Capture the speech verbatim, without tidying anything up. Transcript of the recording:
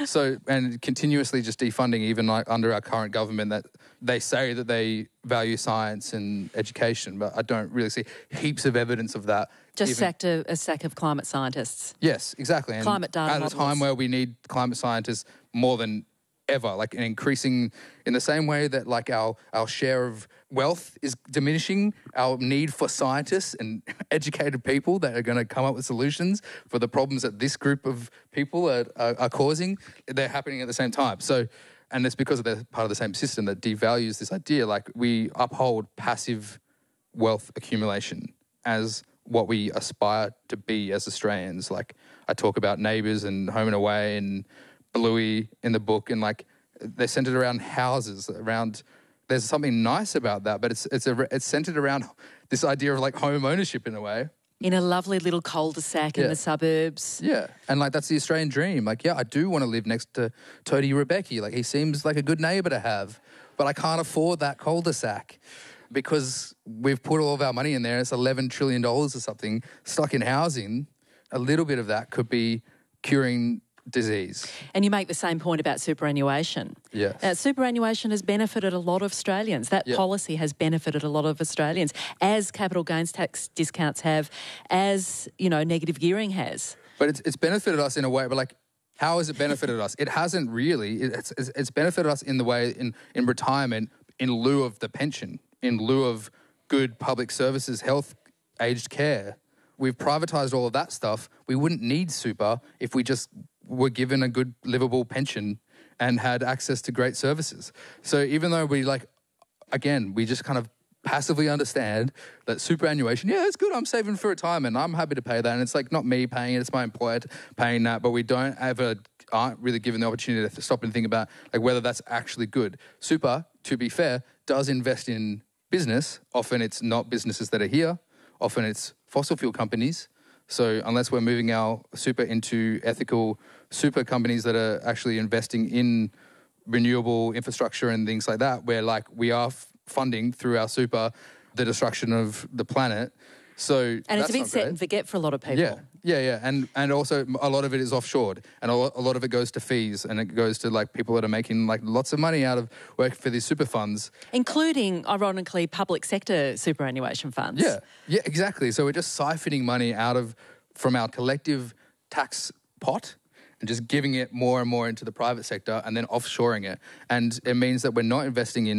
So, and continuously just defunding, even like under our current government, that they say that they value science and education, but I don't really see heaps of evidence of that. Just even, sacked a, a sack of climate scientists. Yes, exactly. And climate data at models. a time where we need climate scientists more than ever, like an increasing, in the same way that like our, our share of wealth is diminishing, our need for scientists and educated people that are going to come up with solutions for the problems that this group of people are, are, are causing, they're happening at the same time. So, and it's because they're part of the same system that devalues this idea. Like we uphold passive wealth accumulation as what we aspire to be as Australians. Like I talk about Neighbours and Home and Away and Bluey in the book, and like they're centered around houses, around there's something nice about that, but it's it's a, it's centered around this idea of like home ownership in a way. In a lovely little cul-de-sac yeah. in the suburbs. Yeah, and like that's the Australian dream. Like, yeah, I do want to live next to Tony Rebecki. Like he seems like a good neighbour to have, but I can't afford that cul-de-sac because we've put all of our money in there. It's eleven trillion dollars or something stuck in housing. A little bit of that could be curing disease. And you make the same point about superannuation. Yes. Uh, superannuation has benefited a lot of Australians. That yep. policy has benefited a lot of Australians, as capital gains tax discounts have, as, you know, negative gearing has. But it's, it's benefited us in a way, but like, how has it benefited us? It hasn't really. It's, it's, it's benefited us in the way, in, in retirement, in lieu of the pension, in lieu of good public services, health, aged care. We've privatised all of that stuff. We wouldn't need super if we just were given a good livable pension and had access to great services. So even though we like, again, we just kind of passively understand that superannuation, yeah, it's good, I'm saving for retirement, I'm happy to pay that. And it's like not me paying it, it's my employer paying that, but we don't ever, aren't really given the opportunity to stop and think about like whether that's actually good. Super, to be fair, does invest in business. Often it's not businesses that are here. Often it's fossil fuel companies. So unless we're moving our super into ethical super companies that are actually investing in renewable infrastructure and things like that, where like we are f- funding through our super the destruction of the planet. So and it's a bit set great. and forget for a lot of people. Yeah, yeah, yeah. And and also a lot of it is offshored, and a lot, a lot of it goes to fees, and it goes to like people that are making like lots of money out of working for these super funds, including ironically public sector superannuation funds. Yeah, yeah, exactly. So we're just siphoning money out of from our collective tax pot and just giving it more and more into the private sector, and then offshoring it. And it means that we're not investing in